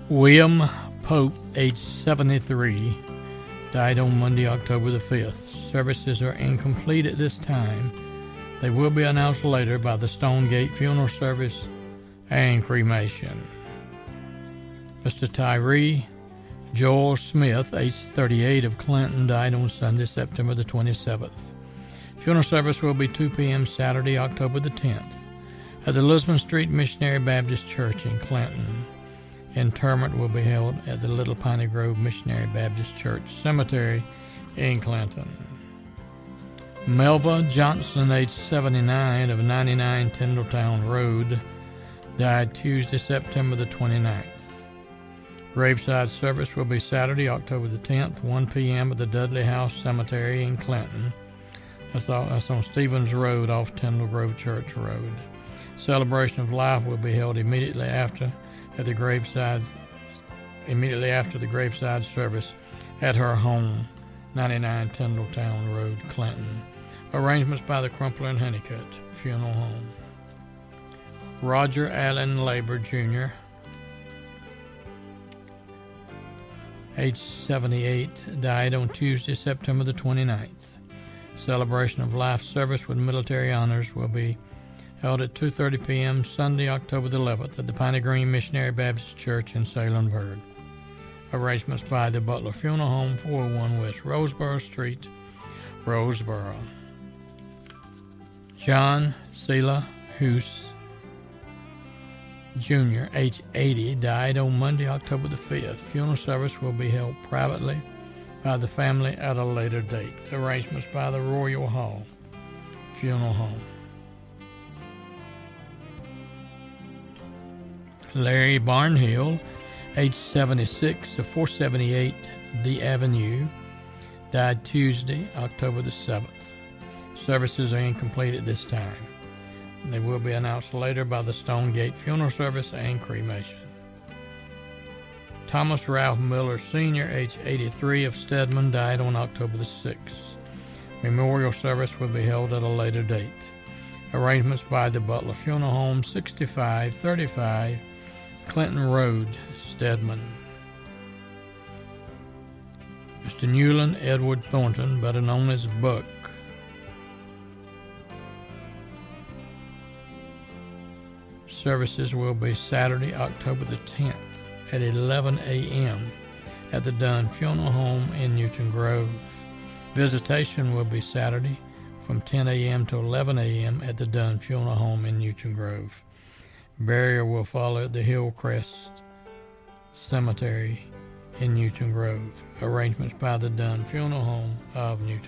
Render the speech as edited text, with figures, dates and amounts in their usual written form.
William Pope, age 73, died on Monday, October the 5th. Services are incomplete at this time. They will be announced later by the Stonegate funeral service and cremation. Mr. Tyree Joel Smith, age 38, of Clinton, died on Sunday, September the 27th. Funeral service will be 2 p.m. Saturday, October the 10th, at the Lisbon Street Missionary Baptist Church in Clinton. Interment will be held at the Little Piney Grove Missionary Baptist Church Cemetery in Clinton. Melva Johnson, age 79, of 99 Tyndalltown Road, died Tuesday, September the 29th. Graveside service will be Saturday, October the 10th, 1 p.m. at the Dudley House Cemetery in Clinton. That's on Stevens Road off Tyndall Grove Church Road. Celebration of life will be held immediately after the graveside service at her home, 99 Tyndalltown Road, Clinton. Arrangements by the Crumpler and Honeycutt Funeral Home. Roger Allen Labor Jr., age 78, died on Tuesday, September the 29th. Celebration of life service with military honors will be held at 2:30 p.m. Sunday, October the 11th at the Piney Green Missionary Baptist Church in Salemburg. Arrangements by the Butler Funeral Home, 401 West Roseboro Street, Roseboro. John Sela Hoos Jr., age 80, died on Monday, October the 5th. Funeral service will be held privately by the family at a later date. Arrangements by the Royal Hall Funeral Home. Larry Barnhill, age 76, of 478 The Avenue, died Tuesday, October the 7th. Services are incomplete at this time. They will be announced later by the Stonegate funeral service and cremation. Thomas Ralph Miller Sr., age 83, of Stedman, died on October the 6th. Memorial service will be held at a later date. Arrangements by the Butler Funeral Home, 6535 Clinton Road, Stedman. Mr. Newland Edward Thornton, better known as Buck, services will be Saturday, October the 10th at 11 a.m. at the Dunn Funeral Home in Newton Grove. Visitation will be Saturday from 10 a.m. to 11 a.m. at the Dunn Funeral Home in Newton Grove. Burial will follow at the Hillcrest Cemetery in Newton Grove. Arrangements by the Dunn Funeral Home of Newton